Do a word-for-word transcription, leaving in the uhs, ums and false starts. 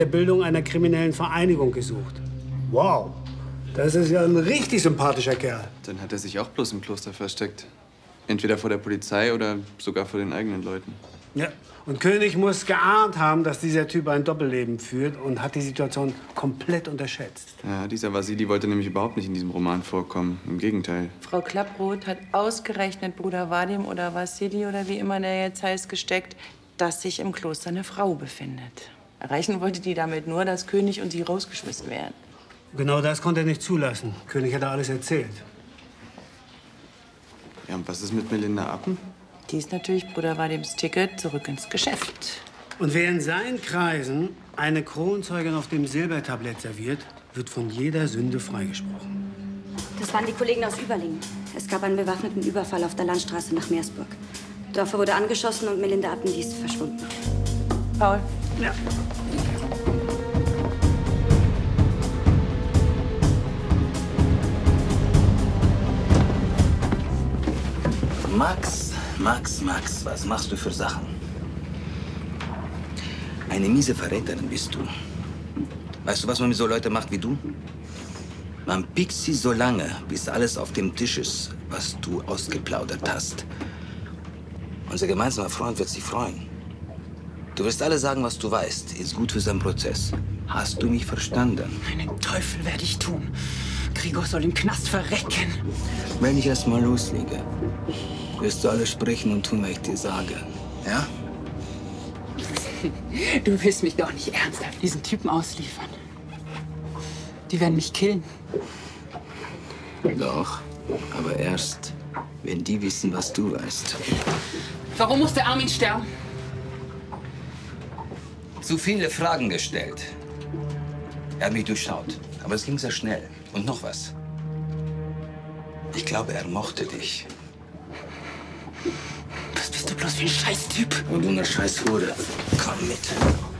der Bildung einer kriminellen Vereinigung gesucht. Wow, das ist ja ein richtig sympathischer Kerl. Dann hat er sich auch bloß im Kloster versteckt. Entweder vor der Polizei oder sogar vor den eigenen Leuten. Ja, und König muss geahnt haben, dass dieser Typ ein Doppelleben führt und hat die Situation komplett unterschätzt. Ja, dieser Vasili wollte nämlich überhaupt nicht in diesem Roman vorkommen. Im Gegenteil. Frau Klapproth hat ausgerechnet Bruder Vadim oder Vassili oder wie immer der jetzt heißt, gesteckt, dass sich im Kloster eine Frau befindet. Erreichen wollte die damit nur, dass König und sie rausgeschmissen werden. Genau das konnte er nicht zulassen. König hätte alles erzählt. Ja, und was ist mit Melinda Appen? Die ist natürlich Bruder Vadims Ticket zurück ins Geschäft. Und wer in seinen Kreisen eine Kronzeugin auf dem Silbertablett serviert, wird von jeder Sünde freigesprochen. Das waren die Kollegen aus Überlingen. Es gab einen bewaffneten Überfall auf der Landstraße nach Meersburg. Dorfer wurde angeschossen und Melinda Appen ist verschwunden. Paul? Ja. Max, Max, Max, was machst du für Sachen? Eine miese Verräterin bist du. Weißt du, was man mit so Leuten macht wie du? Man piekt sie so lange, bis alles auf dem Tisch ist, was du ausgeplaudert hast. Unser gemeinsamer Freund wird sich freuen. Du wirst alles sagen, was du weißt. Ist gut für seinen Prozess. Hast du mich verstanden? Einen Teufel werde ich tun. Gregor soll im Knast verrecken. Wenn ich erst mal loslege, wirst du alles sprechen und tun, was ich dir sage. Ja? Du willst mich doch nicht ernsthaft diesen Typen ausliefern. Die werden mich killen. Doch, aber erst, wenn die wissen, was du weißt. Warum musste Armin sterben? Zu viele Fragen gestellt. Er hat mich durchschaut, aber es ging sehr schnell. Und noch was. Ich glaube, er mochte dich. Was bist du bloß für ein Scheißtyp? Und du eine Scheißhure. Komm mit.